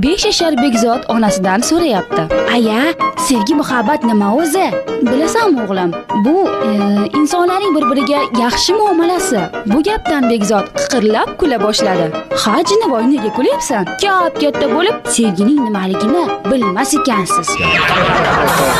Beshashar Begzod onasidan so'rayapti. Aya, sevgi muhabbat nima o'zi? Bilasanmi o'g'lim? Bu insonlarning bir-biriga yaxshi muomalasi. Bu gapdan Begzod qiqirlab kula boshladi. Ha, Jinnivoy, nega kulyapsan? Katta bo'lib sevgining nimaligini bilmas ekansiz.